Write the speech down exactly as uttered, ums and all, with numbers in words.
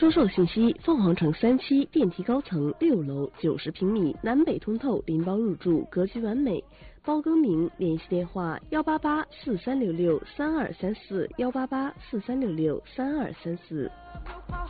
销售信息：凤凰城三期电梯高层六楼，九十平米，南北通透，拎包入住，格局完美。包更名，联系电话：幺八八四三六六三二三四，幺八八四三六六三二三四。